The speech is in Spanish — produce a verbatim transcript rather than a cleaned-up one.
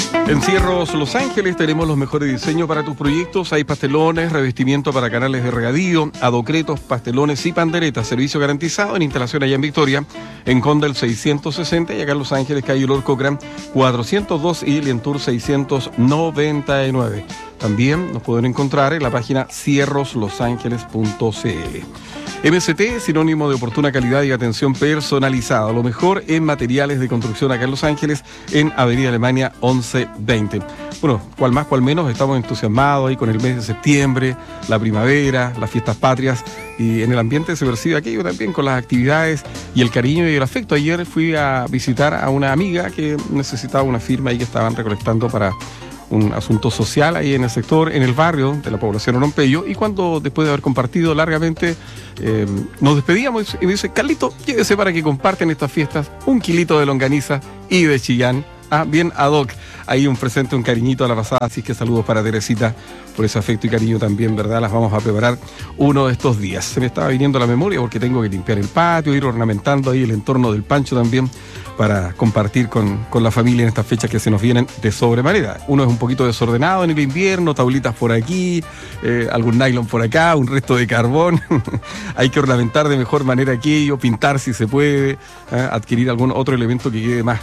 En Cierros Los Ángeles tenemos los mejores diseños para tus proyectos. Hay pastelones, revestimiento para canales de regadío, adocretos, pastelones y panderetas. Servicio garantizado en instalación allá en Victoria, en Condel seiscientos sesenta y acá en Los Ángeles, calle Lord Cochrane cuatrocientos dos y Lientour seiscientos noventa y nueve. También nos pueden encontrar en la página cierros los ángeles punto c l. M S T, sinónimo de oportuna calidad y atención personalizada. Lo mejor en materiales de construcción acá en Los Ángeles, en Avenida Alemania once veinte. Bueno, cual más, cual menos, estamos entusiasmados ahí con el mes de septiembre, la primavera, las fiestas patrias, y en el ambiente se percibe aquello también con las actividades y el cariño y el afecto. Ayer fui a visitar a una amiga que necesitaba una firma y que estaban recolectando para un asunto social ahí en el sector, en el barrio de la población Orompeyo, y cuando después de haber compartido largamente eh, nos despedíamos y me dice: Carlito, llévese para que comparten estas fiestas un kilito de longaniza y de Chillán. Ah, bien ad hoc, ahí un presente, un cariñito a la pasada, así que saludos para Teresita por ese afecto y cariño también, ¿verdad? Las vamos a preparar uno de estos días. Se me estaba viniendo a la memoria porque tengo que limpiar el patio, ir ornamentando ahí el entorno del Pancho también para compartir con, con la familia en estas fechas que se nos vienen de sobremanera. Uno es un poquito desordenado en el invierno, tablitas por aquí, eh, algún nylon por acá, un resto de carbón. Hay que ornamentar de mejor manera aquello, pintar si se puede, ¿eh? Adquirir algún otro elemento que quede más